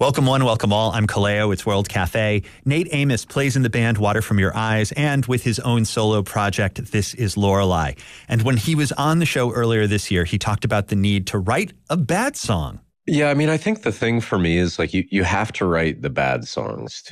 Welcome one, welcome all. I'm Kaleo. It's World Cafe. Nate Amos plays in the band Water From Your Eyes and with his own solo project, This Is Lorelei. And when he was on the show earlier this year, he talked about the need to write a bad song. Yeah, I mean, I think the thing for me is like you have to write the bad songs